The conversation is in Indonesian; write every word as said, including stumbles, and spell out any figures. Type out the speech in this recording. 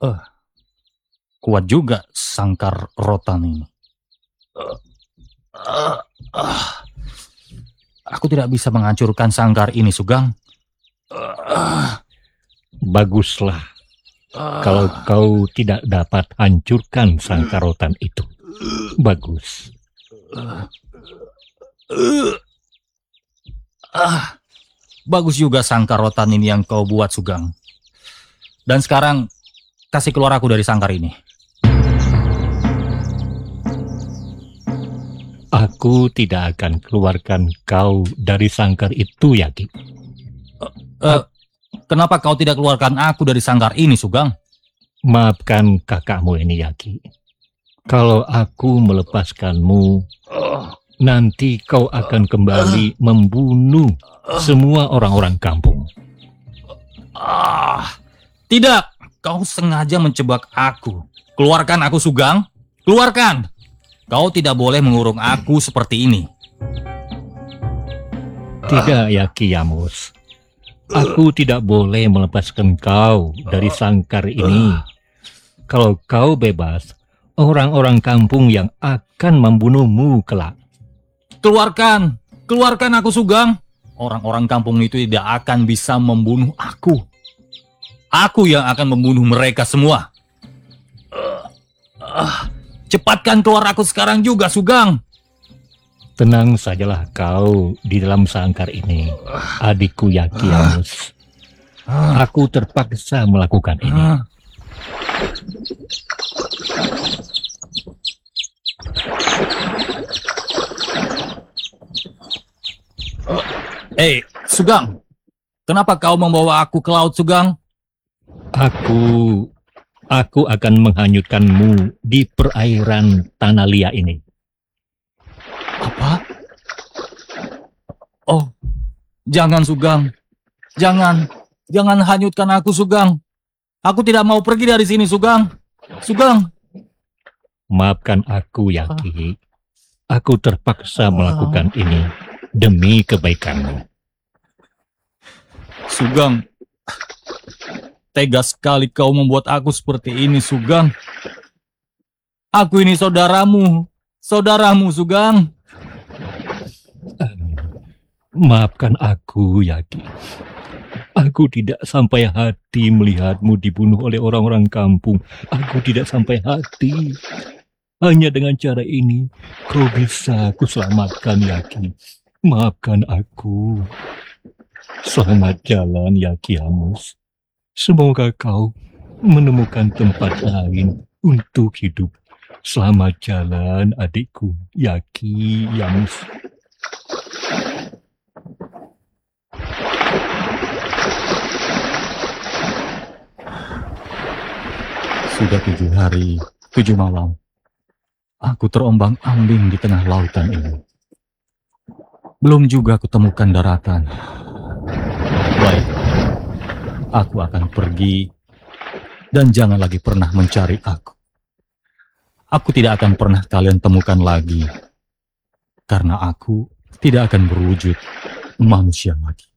Eh, kuat juga sangkar rotan ini. Eh, eh, ah. Aku tidak bisa menghancurkan sangkar ini, Sugeng. Uh, Baguslah uh, kalau kau tidak dapat hancurkan sangkar rotan itu. Bagus. Uh, uh, uh, bagus juga sangkar rotan ini yang kau buat, Sugeng. Dan sekarang kasih keluar aku dari sangkar ini. Aku tidak akan keluarkan kau dari sangkar itu, Yaki. Uh, uh, kenapa kau tidak keluarkan aku dari sangkar ini, Sugeng? Maafkan kakakmu ini, Yaki. Kalau aku melepaskanmu, uh, nanti kau akan kembali uh, membunuh uh, semua orang-orang kampung. Ah, tidak, kau sengaja menjebak aku. Keluarkan aku, Sugeng. Keluarkan. Kau tidak boleh mengurung aku seperti ini. Tidak, Yaki Yamus. Aku tidak boleh melepaskan kau dari sangkar ini. Kalau kau bebas, orang-orang kampung yang akan membunuhmu kelak. Keluarkan, keluarkan aku, Sugeng. Orang-orang kampung itu tidak akan bisa membunuh aku. Aku yang akan membunuh mereka semua. Uh, uh. Cepatkan keluar aku sekarang juga, Sugeng. Tenang sajalah kau di dalam sangkar ini, adikku Yaki Yamus. Aku terpaksa melakukan ini. Hei, Sugeng. Kenapa kau membawa aku ke laut, Sugeng? Aku... Aku akan menghanyutkanmu di perairan Tanalia ini. Apa? Oh, jangan, Sugeng. Jangan. Jangan hanyutkan aku, Sugeng. Aku tidak mau pergi dari sini, Sugeng. Sugeng. Maafkan aku, Yaki. Aku terpaksa melakukan ini demi kebaikanmu. Sugeng. Tega sekali kau membuat aku seperti ini, Sugeng. Aku ini saudaramu. Saudaramu, Sugeng. Maafkan aku, Yaki. Aku tidak sampai hati melihatmu dibunuh oleh orang-orang kampung. Aku tidak sampai hati. Hanya dengan cara ini, kau bisa aku selamatkan, Yaki. Maafkan aku. Selamat jalan, Yaki Yamus. Semoga kau menemukan tempat lain untuk hidup. Selamat jalan, adikku, Yaki Yamus. Sudah tujuh hari, tujuh malam. Aku terombang-ambing di tengah lautan ini. Belum juga kutemukan daratan. Baik. Aku akan pergi, dan jangan lagi pernah mencari aku. Aku tidak akan pernah kalian temukan lagi, karena aku tidak akan berwujud manusia lagi.